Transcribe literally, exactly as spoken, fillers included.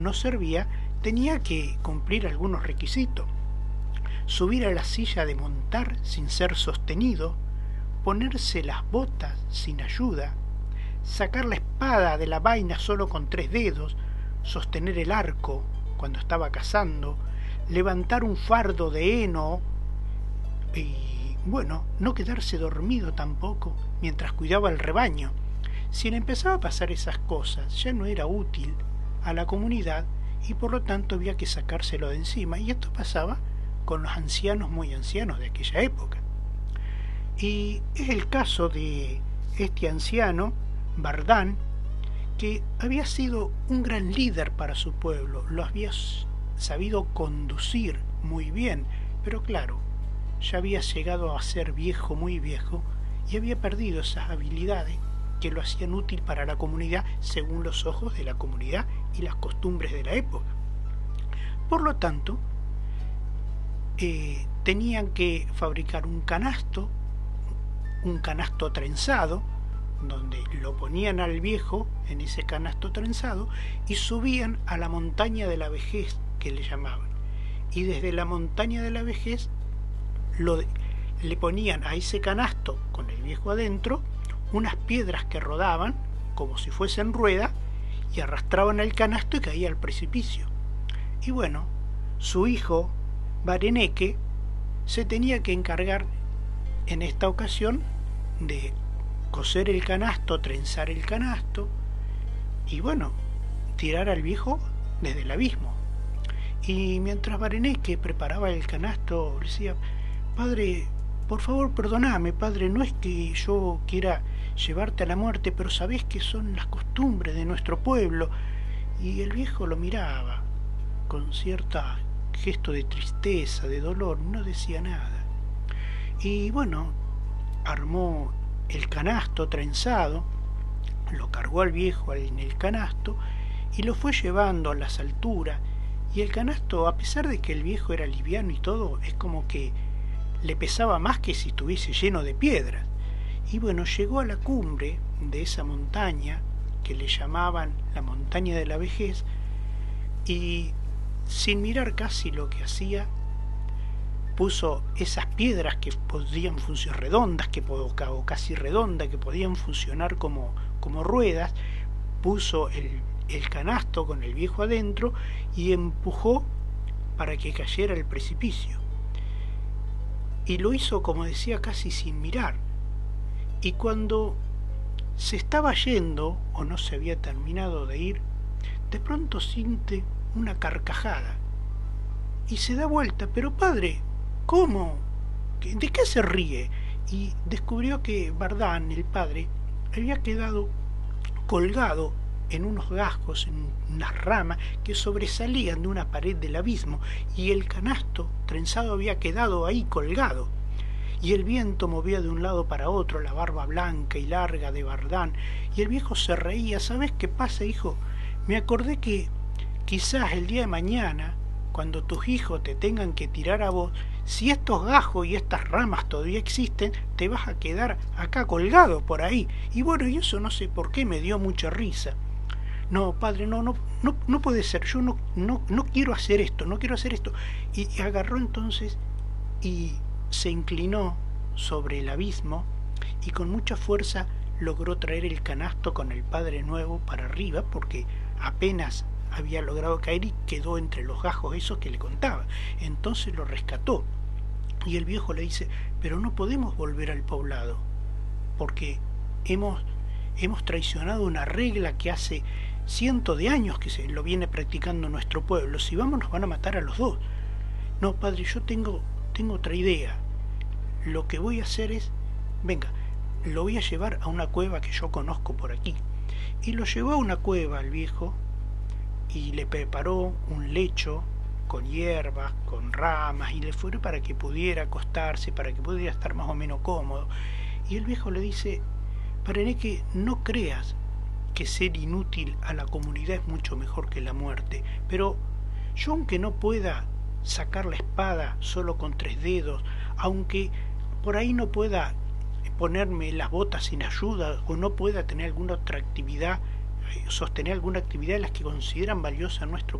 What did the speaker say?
no servía, tenía que cumplir algunos requisitos: subir a la silla de montar sin ser sostenido, ponerse las botas sin ayuda, sacar la espada de la vaina solo con tres dedos, sostener el arco cuando estaba cazando, levantar un fardo de heno y, bueno, no quedarse dormido tampoco mientras cuidaba el rebaño. Si le empezaba a pasar esas cosas, ya no era útil a la comunidad y por lo tanto había que sacárselo de encima. Y esto pasaba con los ancianos muy ancianos de aquella época. Y es el caso de este anciano, Bardán, que había sido un gran líder para su pueblo, lo había sabido conducir muy bien, pero claro, ya había llegado a ser viejo, muy viejo, y había perdido esas habilidades que lo hacían útil para la comunidad según los ojos de la comunidad y las costumbres de la época. Por lo tanto, eh, tenían que fabricar un canasto, un canasto trenzado, donde lo ponían al viejo en ese canasto trenzado y subían a la montaña de la vejez, que le llamaban. Y desde la montaña de la vejez lo, le ponían a ese canasto con el viejo adentro unas piedras que rodaban como si fuesen ruedas y arrastraban el canasto y caía al precipicio. Y bueno, su hijo Bareneque se tenía que encargar en esta ocasión de coser el canasto, trenzar el canasto y bueno, tirar al viejo desde el abismo. Y mientras Bareneque preparaba el canasto, le decía: padre, por favor perdoname, padre, no es que yo quiera llevarte a la muerte, pero sabés que son las costumbres de nuestro pueblo. Y el viejo lo miraba con cierto gesto de tristeza, de dolor, no decía nada. Y bueno, armó el canasto trenzado, lo cargó al viejo en el canasto y lo fue llevando a las alturas. Y el canasto, a pesar de que el viejo era liviano y todo, es como que le pesaba más que si estuviese lleno de piedras. Y bueno, llegó a la cumbre de esa montaña que le llamaban la montaña de la vejez y sin mirar casi lo que hacía, puso esas piedras que podían funcionar redondas, que o casi redondas, que podían funcionar como, como ruedas, puso el, el canasto con el viejo adentro y empujó para que cayera al precipicio. Y lo hizo, como decía, casi sin mirar. Y cuando se estaba yendo, o no se había terminado de ir, de pronto siente una carcajada. Y se da vuelta: pero padre, ¿cómo? ¿De qué se ríe? Y descubrió que Bardán, el padre, había quedado colgado en unos gajos, en unas ramas que sobresalían de una pared del abismo, y el canasto trenzado había quedado ahí colgado. Y el viento movía de un lado para otro la barba blanca y larga de Bardán, y el viejo se reía. ¿Sabes qué pasa, hijo? Me acordé que quizás el día de mañana, cuando tus hijos te tengan que tirar a vos, si estos gajos y estas ramas todavía existen, te vas a quedar acá colgado por ahí. Y bueno, y eso no sé por qué me dio mucha risa. No, padre, no, no, no, no puede ser, yo no, no, no quiero hacer esto, no quiero hacer esto. Y, y agarró entonces y se inclinó sobre el abismo y con mucha fuerza logró traer el canasto con el Padre Nuevo para arriba, porque apenas había logrado caer y quedó entre los gajos esos que le contaba. Entonces lo rescató y el viejo le dice: pero no podemos volver al poblado porque hemos, hemos traicionado una regla que hace cientos de años que se lo viene practicando nuestro pueblo. Si vamos nos van a matar a los dos. No, padre, yo tengo, tengo otra idea. Lo que voy a hacer es, venga, lo voy a llevar a una cueva que yo conozco por aquí. Y lo llevó a una cueva al viejo y le preparó un lecho con hierbas, con ramas, y le fue para que pudiera acostarse, para que pudiera estar más o menos cómodo. Y el viejo le dice: Bareneque, no creas que ser inútil a la comunidad es mucho mejor que la muerte, pero yo, aunque no pueda sacar la espada solo con tres dedos, aunque por ahí no pueda ponerme las botas sin ayuda o no pueda tener alguna otra actividad sostener alguna actividad de las que consideran valiosa en nuestro